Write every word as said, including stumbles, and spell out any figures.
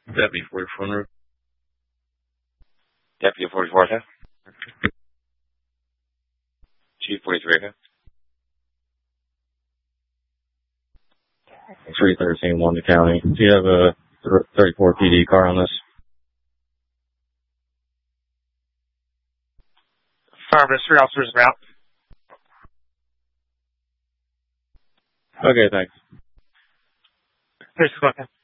Deputy forty-four. Deputy forty-four, okay. Chief forty-three, okay. three thirteen, one to county. Do you have a thirty-four P D car on this? Affirmative, three officers route. Okay, thanks. Here's the